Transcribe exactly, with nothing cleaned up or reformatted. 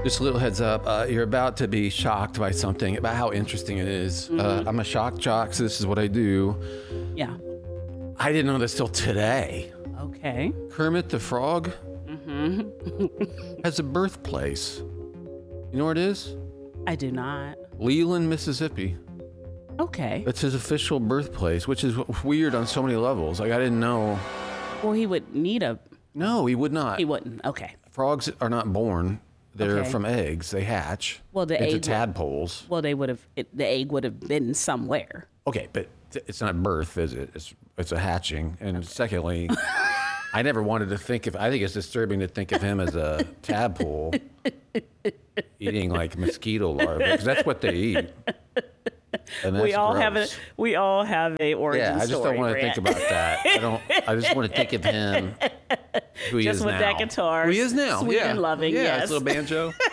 Just a little heads up, uh, you're about to be shocked by something about how interesting it is. Mm-hmm. Uh, I'm a shock jock, so this is what I do. Yeah. I didn't know this till today. Okay. Kermit the Frog Mm-hmm. has a birthplace. You know where it is? I do not. Leland, Mississippi. Okay. That's his official birthplace, which is weird on so many levels. Like, I didn't know. Well, he would need a... No, he would not. He wouldn't. Okay. Frogs are not born. They're Okay. from eggs. They hatch Well, the into egg- tadpoles. Well, they would have... It, the egg would have been somewhere. Okay, but th- it's not birth, is it? It's it's a hatching. And secondly, I never wanted to think of. I think it's disturbing to think of him as a tadpole eating like mosquito larvae, because that's what they eat. And that's We all gross. have a... We all have a origin Yeah, I just story, don't want to Grant. think about that. I don't. I just want to think of him who he Just is with now. that guitar, Who he is now. sweet yeah. and loving, Yeah, yes. his little banjo.